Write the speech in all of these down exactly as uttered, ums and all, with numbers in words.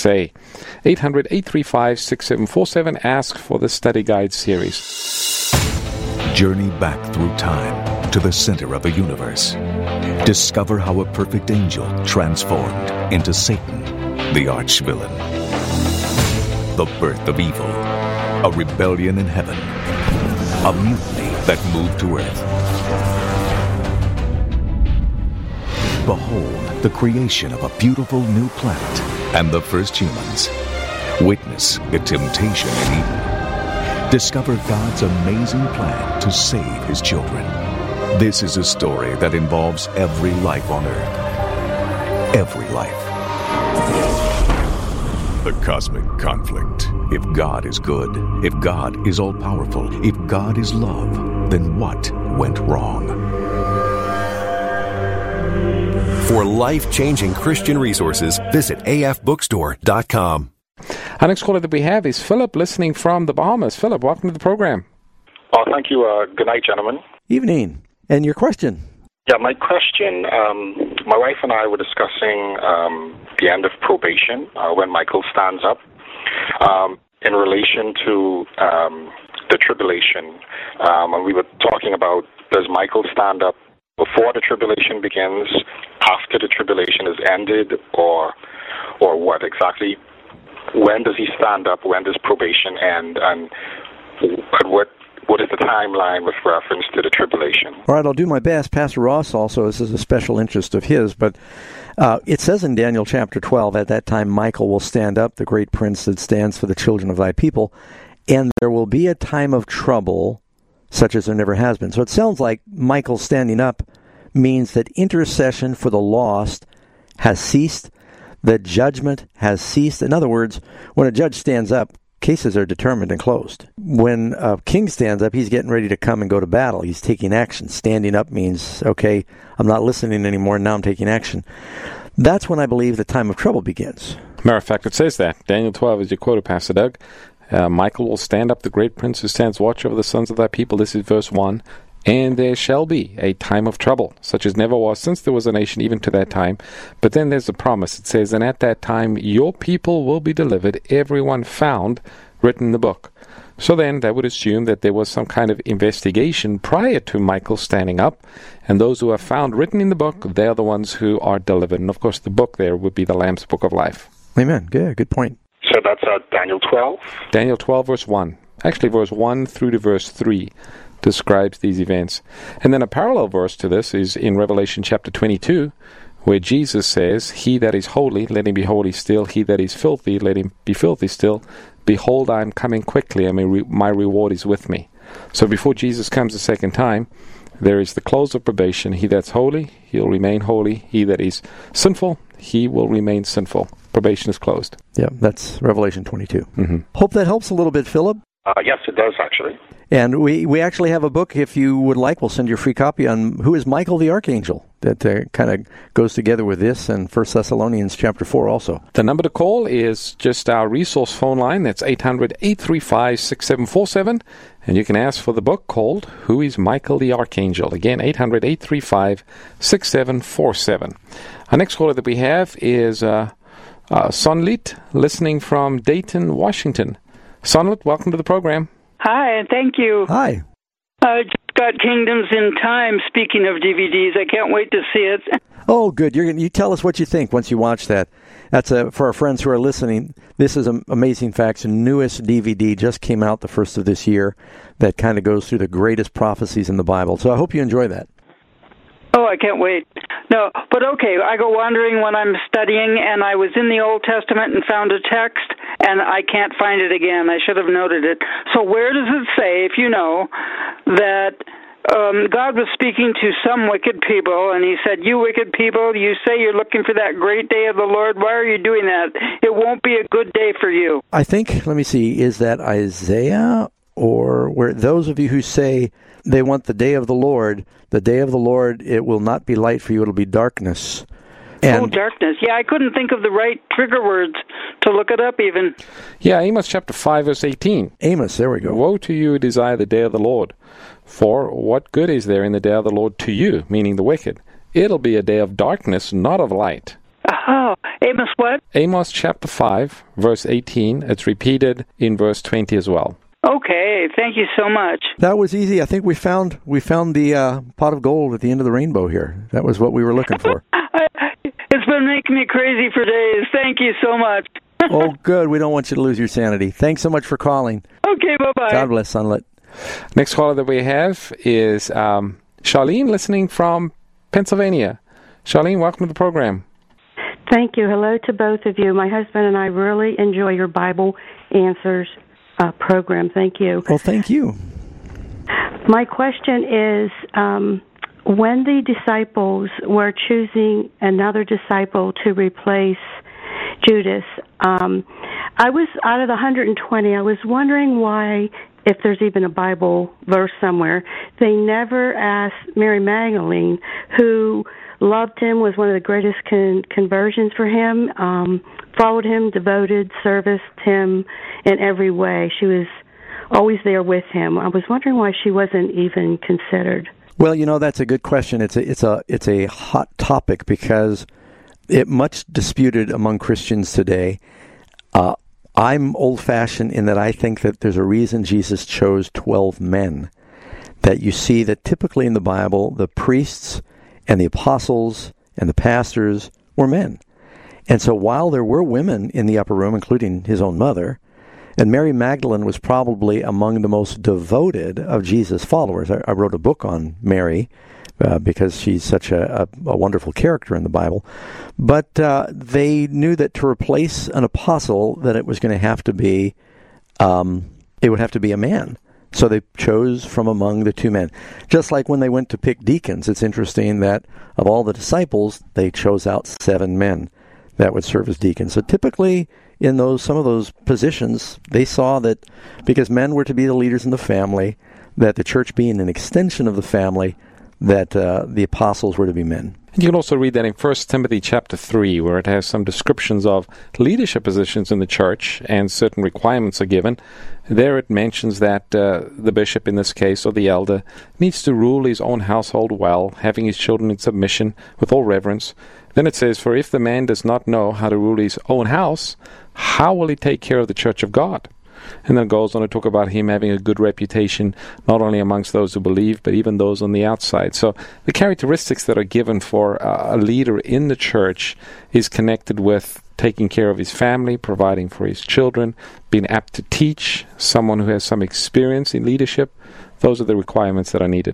say. eight hundred, eight three five, six seven four seven. Ask for the study guide series. Journey back through time to the center of the universe. Discover how a perfect angel transformed into Satan, the arch-villain. The birth of evil, a rebellion in heaven, a mutiny that moved to earth. Behold the creation of a beautiful new planet and the first humans. Witness the temptation in Eden. Discover God's amazing plan to save His children. This is a story that involves every life on earth. Every life. The cosmic conflict. If God is good, if God is all-powerful, if God is love, then what went wrong? For life-changing Christian resources, visit a f bookstore dot com. Our next caller that we have is Philip, listening from the Bahamas. Philip, welcome to the program. Oh, thank you. Uh, good night, gentlemen. Evening. And your question? Yeah, my question, um, my wife and I were discussing um, the end of probation uh, when Michael stands up um, in relation to um, the tribulation. Um, and we were talking about, does Michael stand up before the tribulation begins, after the tribulation is ended, or or what exactly? When does he stand up? When does probation end? And what what is the timeline with reference to the tribulation? All right, I'll do my best. Pastor Ross also, this is a special interest of his, but uh, it says in Daniel chapter twelve, at that time Michael will stand up, the great prince that stands for the children of thy people, and there will be a time of trouble such as there never has been. So it sounds like Michael standing up means that intercession for the lost has ceased, the judgment has ceased. In other words, when a judge stands up, cases are determined and closed. When a king stands up, he's getting ready to come and go to battle. He's taking action. Standing up means, okay, I'm not listening anymore, now I'm taking action. That's when I believe the time of trouble begins. Matter of fact, it says that. Daniel twelve is your quote, Pastor Doug. Uh, Michael will stand up, the great prince who stands watch over the sons of thy people. This is verse one. And there shall be a time of trouble, such as never was since there was a nation, even to that time. But then there's a promise. It says, and at that time your people will be delivered, everyone found written in the book. So then that would assume that there was some kind of investigation prior to Michael standing up, and those who are found written in the book, they're the ones who are delivered. And of course the book there would be the Lamb's Book of Life. Amen. Yeah, good point. So that's uh, Daniel twelve? Daniel twelve, verse one. Actually, verse one through to verse three describes these events. And then a parallel verse to this is in Revelation chapter twenty-two, where Jesus says, he that is holy, let him be holy still. He that is filthy, let him be filthy still. Behold, I am coming quickly, and my, re- my reward is with me. So before Jesus comes the second time, there is the close of probation. He that's holy, he'll remain holy. He that is sinful, he will remain sinful. Probation is closed. Yeah, that's Revelation twenty-two. Mm-hmm. Hope that helps a little bit, Philip. Uh, yes, it does, actually. And we, we actually have a book, if you would like, we'll send you a free copy on who is Michael the Archangel. That uh, kind of goes together with this and First Thessalonians chapter four also. The number to call is just our resource phone line. That's eight hundred, eight three five, six seven four seven. And you can ask for the book called Who is Michael the Archangel? Again, eight hundred, eight three five, six seven four seven. Our next caller that we have is uh, uh, Sonlit, listening from Dayton, Washington. Sonlit, welcome to the program. Hi, and thank you. Hi. I just got Kingdoms in Time, speaking of D V Ds. I can't wait to see it. Oh, good. You're gonna, you tell us what you think once you watch that. That's a, for our friends who are listening, this is um, Amazing Facts. The newest D V D just came out the first of this year that kind of goes through the greatest prophecies in the Bible. So I hope you enjoy that. Oh, I can't wait. No, but okay, I go wandering when I'm studying, and I was in the Old Testament and found a text, and I can't find it again. I should have noted it. So where does it say, if you know, that um, God was speaking to some wicked people, and he said, you wicked people, you say you're looking for that great day of the Lord. Why are you doing that? It won't be a good day for you. I think, let me see, is that Isaiah, or where those of you who say they want the day of the Lord, the day of the Lord, it will not be light for you, it'll be darkness. And oh, darkness. Yeah, I couldn't think of the right trigger words to look it up even. Yeah, Amos chapter five, verse eighteen. Amos, there we go. Woe to you who desire the day of the Lord. For what good is there in the day of the Lord to you, meaning the wicked? It'll be a day of darkness, not of light. Oh, Amos what? Amos chapter five, verse eighteen. It's repeated in verse twenty as well. Okay, thank you so much. That was easy. I think we found we found the uh, pot of gold at the end of the rainbow here. That was what we were looking for. It's been making me crazy for days. Thank you so much. Oh, good. We don't want you to lose your sanity. Thanks so much for calling. Okay, bye-bye. God bless, Sunlit. Next caller that we have is um, Charlene, listening from Pennsylvania. Charlene, welcome to the program. Thank you. Hello to both of you. My husband and I really enjoy your Bible Answers uh, program. Thank you. Well, thank you. My question is, um, when the disciples were choosing another disciple to replace Judas, um, I was, out of the one hundred twenty, I was wondering why, if there's even a Bible verse somewhere, they never asked Mary Magdalene, who loved him, was one of the greatest con- conversions for him, um, followed him, devoted, serviced him in every way. She was always there with him. I was wondering why she wasn't even considered. Well, you know, that's a good question. It's a, it's a, it's a hot topic because it much disputed among Christians today. Uh, I'm old-fashioned in that I think that there's a reason Jesus chose twelve men. That you see that typically in the Bible, the priests and the apostles and the pastors were men. And so while there were women in the upper room, including his own mother, and Mary Magdalene was probably among the most devoted of Jesus' followers. I, I wrote a book on Mary uh, because she's such a, a, a wonderful character in the Bible. But uh, they knew that to replace an apostle, that it was going to have to be, um, it would have to be a man. So they chose from among the two men. Just like when they went to pick deacons, it's interesting that of all the disciples, they chose out seven men that would serve as deacons. So typically, in those some of those positions, they saw that because men were to be the leaders in the family, that the church being an extension of the family, that uh, the apostles were to be men. You can also read that in First Timothy chapter three, where it has some descriptions of leadership positions in the church, and certain requirements are given. There it mentions that uh, the bishop, in this case, or the elder, needs to rule his own household well, having his children in submission with all reverence. Then it says, for if the man does not know how to rule his own house, how will he take care of the church of God? And then it goes on to talk about him having a good reputation, not only amongst those who believe, but even those on the outside. So the characteristics that are given for uh, a leader in the church is connected with taking care of his family, providing for his children, being apt to teach, someone who has some experience in leadership. Those are the requirements that are needed.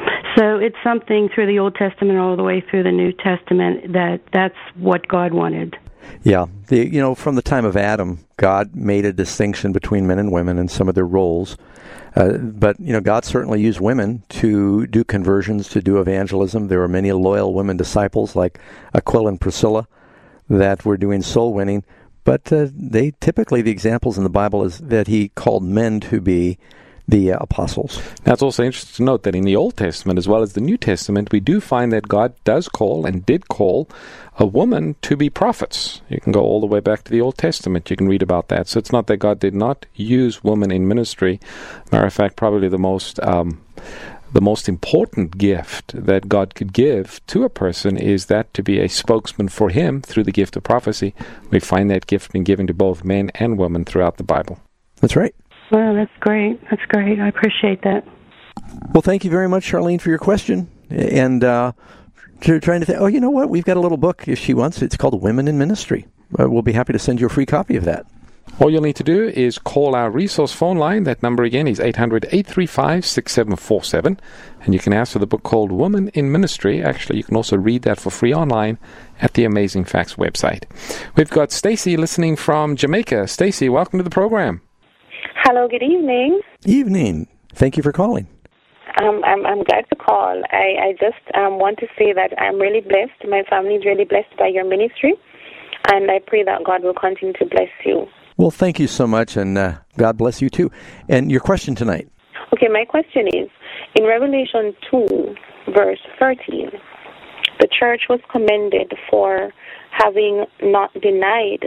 So it's something through the Old Testament all the way through the New Testament that that's what God wanted. Yeah. The, you know, from the time of Adam, God made a distinction between men and women and some of their roles. Uh, but, you know, God certainly used women to do conversions, to do evangelism. There were many loyal women disciples like Aquila and Priscilla that were doing soul winning. But uh, they typically, the examples in the Bible is that he called men to be the uh, apostles. Now, it's also interesting to note that in the Old Testament as well as the New Testament, we do find that God does call and did call a woman to be prophets. You can go all the way back to the Old Testament. You can read about that. So it's not that God did not use women in ministry. Matter of fact, probably the most um, the most important gift that God could give to a person is that to be a spokesman for him through the gift of prophecy. We find that gift being given to both men and women throughout the Bible. That's right. Well, that's great. That's great. I appreciate that. Well, thank you very much, Charlene, for your question. And uh, trying to think, oh, you know what? We've got a little book, if she wants. It's called Women in Ministry. Uh, we'll be happy to send you a free copy of that. All you'll need to do is call our resource phone line. That number again is eight hundred, eight three five, six seven four seven. And you can ask for the book called Women in Ministry. Actually, you can also read that for free online at the Amazing Facts website. We've got Stacy listening from Jamaica. Stacy, welcome to the program. Hello, good evening. Evening. Thank you for calling. Um, I'm, I'm glad to call. I, I just um, want to say that I'm really blessed. My family is really blessed by your ministry, and I pray that God will continue to bless you. Well, thank you so much, and uh, God bless you too. And your question tonight? Okay, my question is, in Revelation two, verse thirteen, the church was commended for having not denied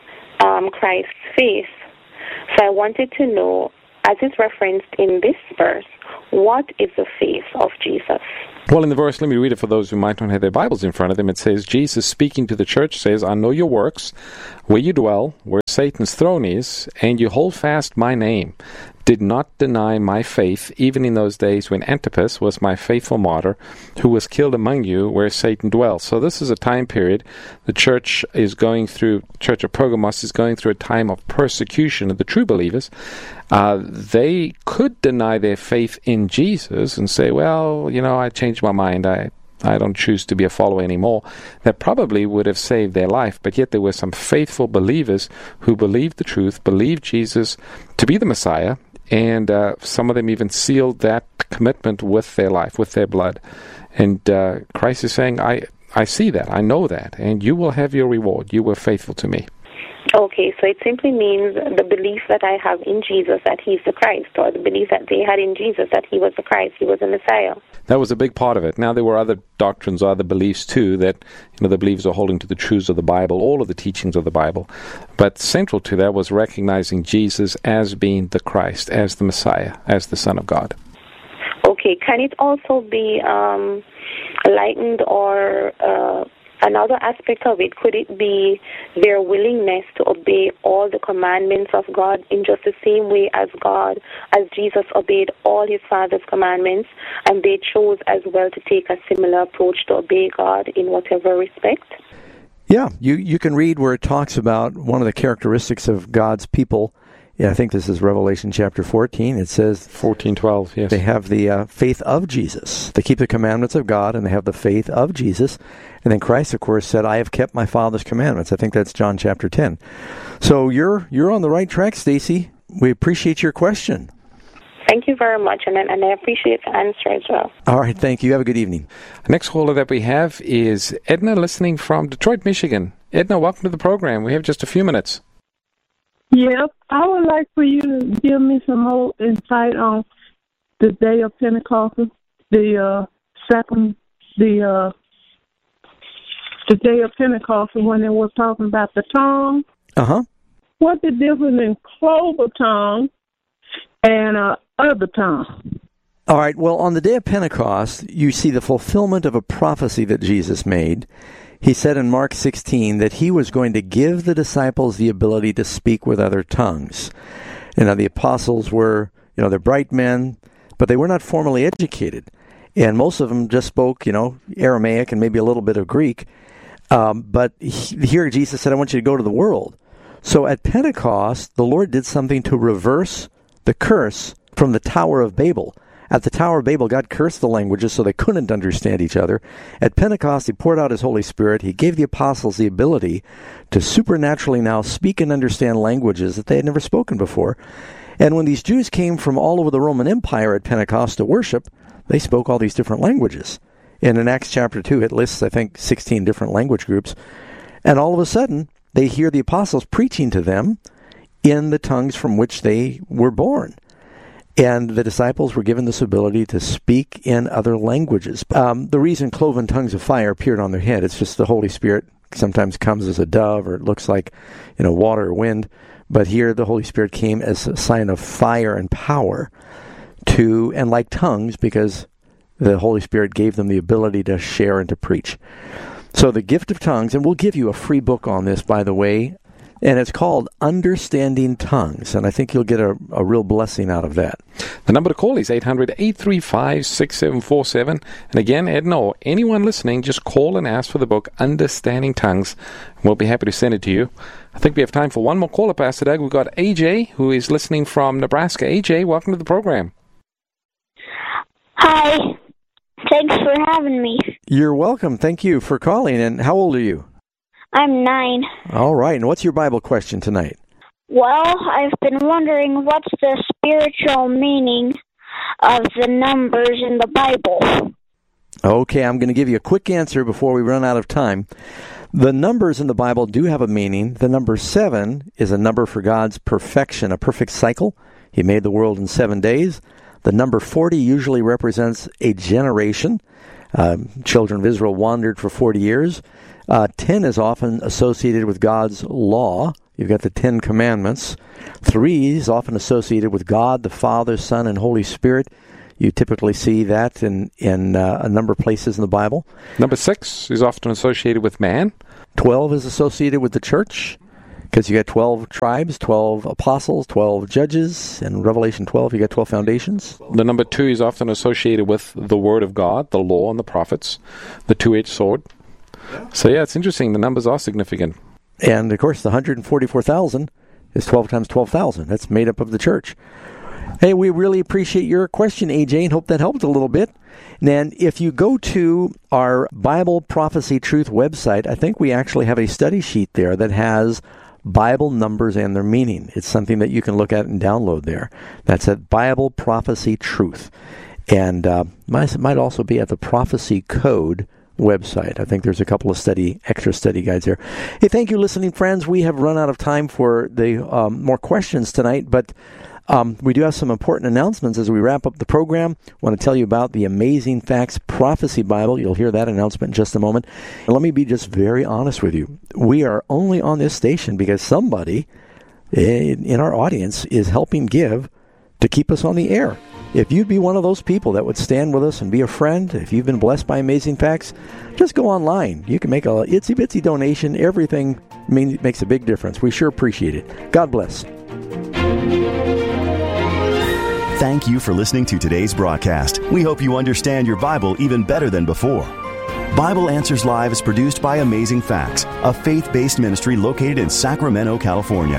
um, Christ's faith. So I wanted to know, as is referenced in this verse, what is the faith of Jesus? Well, in the verse, let me read it for those who might not have their Bibles in front of them. It says, Jesus speaking to the church says, I know your works, where you dwell, where Satan's throne is, and you hold fast my name. Did not deny my faith, even in those days when Antipas was my faithful martyr, who was killed among you where Satan dwells. So this is a time period the church is going through, Church of Pergamos is going through a time of persecution of the true believers. Uh, they could deny their faith in Jesus and say, well, you know, I changed my mind. I I don't choose to be a follower anymore. That probably would have saved their life, but yet there were some faithful believers who believed the truth, believed Jesus to be the Messiah, and uh, some of them even sealed that commitment with their life, with their blood. And uh, Christ is saying, I, I see that, I know that, and you will have your reward. You were faithful to me. Okay, so it simply means the belief that I have in Jesus that he's the Christ, or the belief that they had in Jesus that he was the Christ, he was the Messiah. That was a big part of it. Now, there were other doctrines, other beliefs, too, that you know the believers are holding to the truths of the Bible, all of the teachings of the Bible. But central to that was recognizing Jesus as being the Christ, as the Messiah, as the Son of God. Okay, can it also be um, lightened or... Uh, Another aspect of it, could it be their willingness to obey all the commandments of God in just the same way as God, as Jesus obeyed all his Father's commandments, and they chose as well to take a similar approach to obey God in whatever respect? Yeah, you, you can read where it talks about one of the characteristics of God's people. Yeah, I think this is Revelation chapter fourteen. It says... fourteen twelve, yes. They have the uh, faith of Jesus. They keep the commandments of God, and they have the faith of Jesus. And then Christ, of course, said, I have kept my Father's commandments. I think that's John chapter ten. So you're you're on the right track, Stacy. We appreciate your question. Thank you very much, and, and I appreciate the answer as well. All right, thank you. Have a good evening. The next caller that we have is Edna, listening from Detroit, Michigan. Edna, welcome to the program. We have just a few minutes. Yep, I would like for you to give me some more insight on the day of Pentecost, the uh, second, the uh, the day of Pentecost, when they were talking about the tongue. Uh huh. What's the difference in clover tongue and uh, other tongue? All right. Well, on the day of Pentecost, you see the fulfillment of a prophecy that Jesus made. He said in Mark sixteen that he was going to give the disciples the ability to speak with other tongues. You know, the apostles were, you know, they're bright men, but they were not formally educated. And most of them just spoke, you know, Aramaic and maybe a little bit of Greek. Um, but he, here Jesus said, I want you to go to the world. So at Pentecost, the Lord did something to reverse the curse from the Tower of Babel. At the Tower of Babel, God cursed the languages so they couldn't understand each other. At Pentecost, he poured out his Holy Spirit. He gave the apostles the ability to supernaturally now speak and understand languages that they had never spoken before. And when these Jews came from all over the Roman Empire at Pentecost to worship, they spoke all these different languages. And in Acts chapter two, it lists, I think, sixteen different language groups. And all of a sudden, they hear the apostles preaching to them in the tongues from which they were born. And the disciples were given this ability to speak in other languages. Um, the reason cloven tongues of fire appeared on their head, it's just the Holy Spirit sometimes comes as a dove, or it looks like, you know, water or wind. But here the Holy Spirit came as a sign of fire and power to, and like tongues, because the Holy Spirit gave them the ability to share and to preach. So the gift of tongues, and we'll give you a free book on this, by the way, and it's called Understanding Tongues, and I think you'll get a, a real blessing out of that. The number to call is eight hundred, eight three five, six seven four seven. And again, Edna, or anyone listening, just call and ask for the book Understanding Tongues. We'll be happy to send it to you. I think we have time for one more caller, Pastor Doug. We've got A J, who is listening from Nebraska. A J, welcome to the program. Hi. Thanks for having me. You're welcome. Thank you for calling. And how old are you? I'm nine. All right. And what's your Bible question tonight? Well, I've been wondering what's the spiritual meaning of the numbers in the Bible. Okay, I'm going to give you a quick answer before we run out of time. The numbers in the Bible do have a meaning. The number seven is a number for God's perfection, a perfect cycle. He made the world in seven days. The number forty usually represents a generation. Uh, children of Israel wandered for forty years. Uh, ten is often associated with God's law. You've got the Ten Commandments. Three is often associated with God, the Father, Son, and Holy Spirit. You typically see that in, in uh, a number of places in the Bible. Number six is often associated with man. Twelve is associated with the church, because you got twelve tribes, twelve apostles, twelve judges, and Revelation twelve, you got twelve foundations. The number two is often associated with the Word of God, the law and the prophets, the two-edged sword. So yeah, it's interesting. The numbers are significant. And of course, the one hundred forty-four thousand is twelve times twelve thousand. That's made up of the church. Hey, we really appreciate your question, A J, and hope that helped a little bit. And if you go to our Bible Prophecy Truth website, I think we actually have a study sheet there that has Bible numbers and their meaning. It's something that you can look at and download there. That's at Bible Prophecy Truth. And uh, might, might also be at the Prophecy Code website. I think there's a couple of study extra study guides there. Hey, thank you, listening friends. We have run out of time for the um, more questions tonight, but Um, we do have some important announcements as we wrap up the program. I want to tell you about the Amazing Facts Prophecy Bible. You'll hear that announcement in just a moment. And let me be just very honest with you. We are only on this station because somebody in, in our audience is helping give to keep us on the air. If you'd be one of those people that would stand with us and be a friend, if you've been blessed by Amazing Facts, just go online. You can make a itsy-bitsy donation. Everything mean, makes a big difference. We sure appreciate it. God bless. Thank you for listening to today's broadcast. We hope you understand your Bible even better than before. Bible Answers Live is produced by Amazing Facts, a faith-based ministry located in Sacramento, California.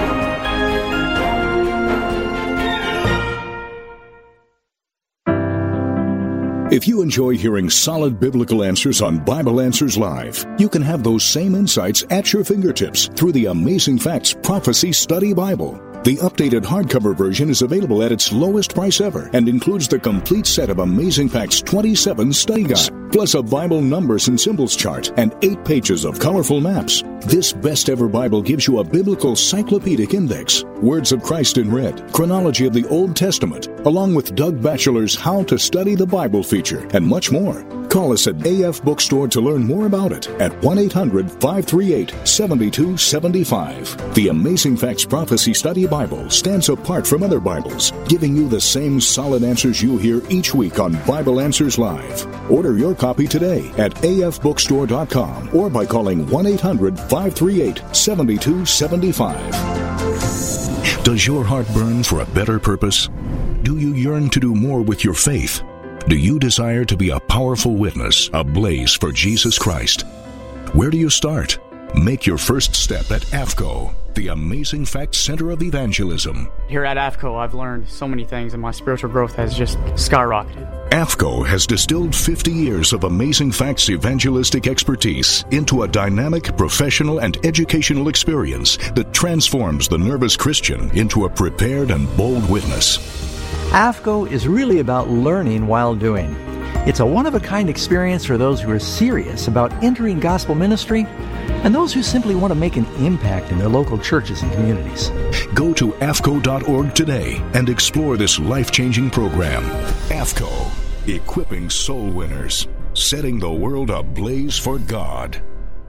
If you enjoy hearing solid biblical answers on Bible Answers Live, you can have those same insights at your fingertips through the Amazing Facts Prophecy Study Bible. The updated hardcover version is available at its lowest price ever and includes the complete set of Amazing Facts twenty-seven study guides, plus a Bible numbers and symbols chart and eight pages of colorful maps. This best-ever Bible gives you a biblical cyclopedic index, Words of Christ in Red, chronology of the Old Testament, along with Doug Batchelor's How to Study the Bible feature, and much more. Call us at A F Bookstore to learn more about it at one eight hundred five three eight seven two seven five. The Amazing Facts Prophecy Study Bible stands apart from other Bibles, giving you the same solid answers you hear each week on Bible Answers Live. Order your copy today at A F bookstore dot com or by calling one eight hundred five three eight seven two seven five. Does your heart burn for a better purpose? Do you yearn to do more with your faith? Do you desire to be a powerful witness, ablaze for Jesus Christ? Where do you start? Make your first step at A F C O, the Amazing Facts Center of Evangelism. Here at A F C O, I've learned so many things, and my spiritual growth has just skyrocketed. A F C O has distilled fifty years of Amazing Facts evangelistic expertise into a dynamic, professional, and educational experience that transforms the nervous Christian into a prepared and bold witness. A F C O is really about learning while doing. It's a one-of-a-kind experience for those who are serious about entering gospel ministry and those who simply want to make an impact in their local churches and communities. Go to A F C O dot org today and explore this life-changing program. A F C O, equipping soul winners, setting the world ablaze for God.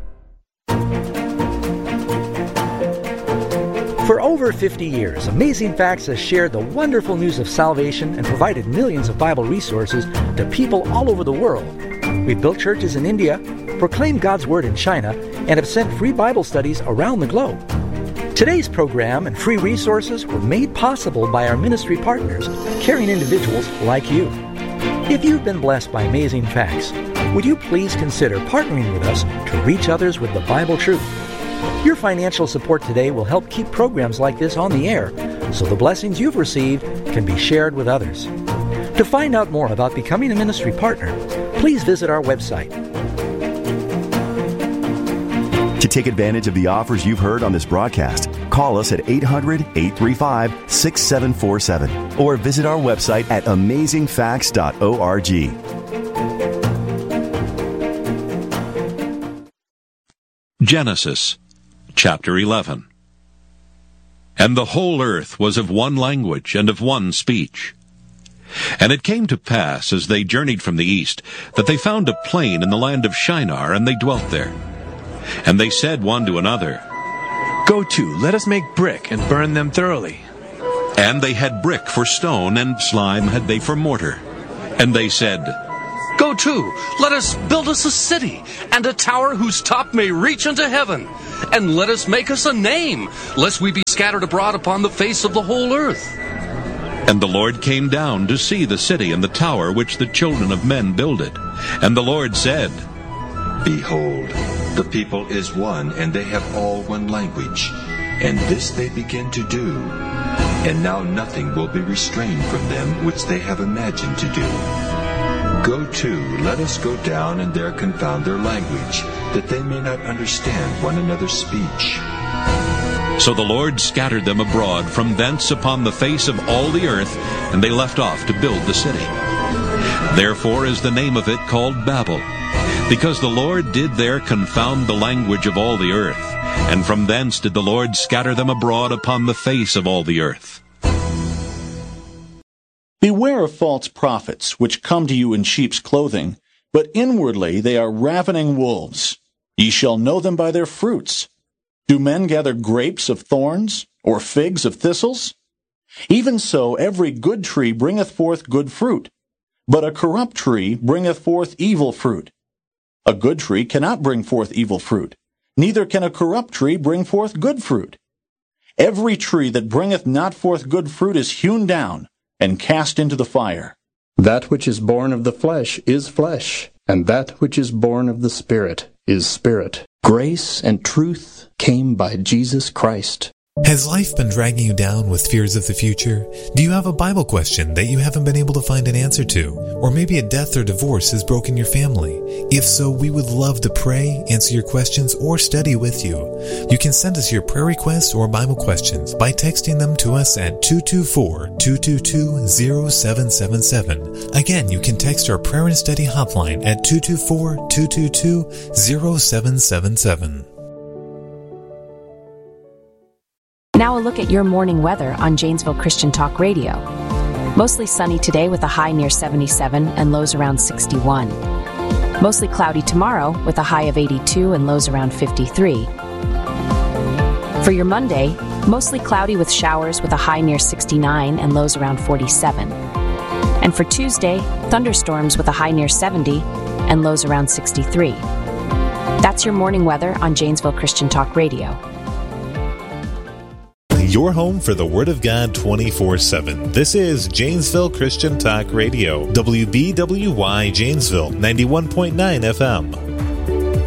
For over fifty years, Amazing Facts has shared the wonderful news of salvation and provided millions of Bible resources to people all over the world. We've built churches in India, proclaimed God's Word in China, and have sent free Bible studies around the globe. Today's program and free resources were made possible by our ministry partners, caring individuals like you. If you've been blessed by Amazing Facts, would you please consider partnering with us to reach others with the Bible truth? Your financial support today will help keep programs like this on the air, so the blessings you've received can be shared with others. To find out more about becoming a ministry partner, please visit our website. To take advantage of the offers you've heard on this broadcast, call us at eight hundred eight three five six seven four seven or visit our website at amazing facts dot org. Genesis chapter eleven. And the whole earth was of one language and of one speech. And it came to pass, as they journeyed from the east, that they found a plain in the land of Shinar, and they dwelt there. And they said one to another, Go to, let us make brick and burn them thoroughly. And they had brick for stone, and slime had they for mortar. And they said, Go to, let us build us a city, and a tower whose top may reach unto heaven. And let us make us a name, lest we be scattered abroad upon the face of the whole earth. And the Lord came down to see the city and the tower which the children of men builded. And the Lord said, Behold, the people is one, and they have all one language. And this they begin to do. And now nothing will be restrained from them which they have imagined to do. Go to, let us go down and there confound their language, that they may not understand one another's speech. So the Lord scattered them abroad from thence upon the face of all the earth, and they left off to build the city. Therefore is the name of it called Babel, because the Lord did there confound the language of all the earth, and from thence did the Lord scatter them abroad upon the face of all the earth. Beware of false prophets, which come to you in sheep's clothing, but inwardly they are ravening wolves. Ye shall know them by their fruits. Do men gather grapes of thorns, or figs of thistles? Even so every good tree bringeth forth good fruit, but a corrupt tree bringeth forth evil fruit. A good tree cannot bring forth evil fruit, neither can a corrupt tree bring forth good fruit. Every tree that bringeth not forth good fruit is hewn down, and cast into the fire. That which is born of the flesh is flesh, and that which is born of the Spirit is spirit. Grace and truth came by Jesus Christ. Has life been dragging you down with fears of the future? Do you have a Bible question that you haven't been able to find an answer to? Or maybe a death or divorce has broken your family? If so, we would love to pray, answer your questions, or study with you. You can send us your prayer requests or Bible questions by texting them to us at two two four, two two two, zero seven seven seven. Again, you can text our prayer and study hotline at two two four, two two two, zero seven seven seven. Now a look at your morning weather on Janesville Christian Talk Radio. Mostly sunny today with a high near seventy-seven and lows around sixty-one. Mostly cloudy tomorrow with a high of eighty-two and lows around fifty-three. For your Monday, mostly cloudy with showers with a high near sixty-nine and lows around forty-seven. And for Tuesday, thunderstorms with a high near seventy and lows around sixty-three. That's your morning weather on Janesville Christian Talk Radio. Your home for the Word of God twenty-four seven. This is Janesville Christian Talk Radio, W B W Y Janesville, ninety-one point nine F M.